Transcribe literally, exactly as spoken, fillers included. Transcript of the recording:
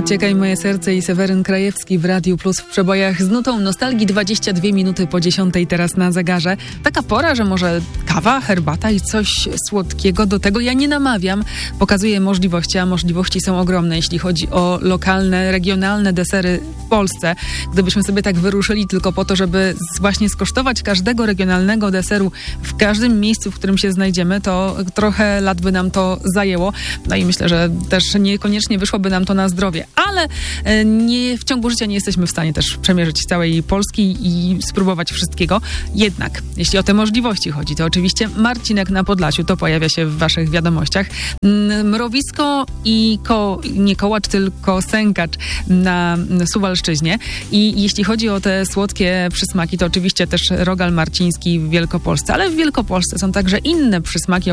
Odciekaj moje serce i Seweryn Krajewski w Radiu Plus w przebojach z nutą nostalgii. Dwadzieścia dwie minuty po dziesiątej teraz na zegarze. Taka pora, że może kawa, herbata i coś słodkiego do tego. Ja nie namawiam, pokazuję możliwości, a możliwości są ogromne, jeśli chodzi o lokalne, regionalne desery w Polsce. Gdybyśmy sobie tak wyruszyli tylko po to, żeby właśnie skosztować każdego regionalnego deseru w każdym miejscu, w którym się znajdziemy, to trochę lat by nam to zajęło. No i myślę, że też niekoniecznie wyszłoby nam to na zdrowie. Ale nie, w ciągu życia nie jesteśmy w stanie też przemierzyć całej Polski i spróbować wszystkiego. Jednak, jeśli o te możliwości chodzi, to oczywiście Marcinek na Podlasiu, to pojawia się w waszych wiadomościach. Mrowisko i ko, nie kołacz, tylko sękacz na Suwalszczyźnie. I jeśli chodzi o te słodkie przysmaki, to oczywiście też rogal marciński w Wielkopolsce. Ale w Wielkopolsce są także inne przysmaki,